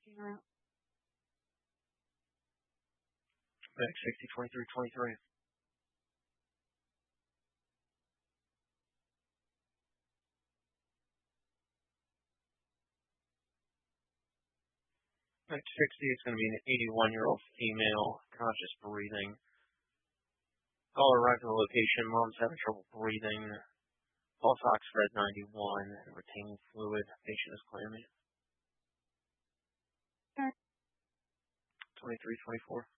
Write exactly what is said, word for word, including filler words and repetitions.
Medic sixty, twenty-three, twenty-three. Medic sixty, it's going to be an eighty-one-year-old female, conscious breathing. Call arrived at the location. Mom's having trouble breathing. Pulse ox red ninety-one, retaining fluid. Patient is claiming. twenty-three, twenty-four.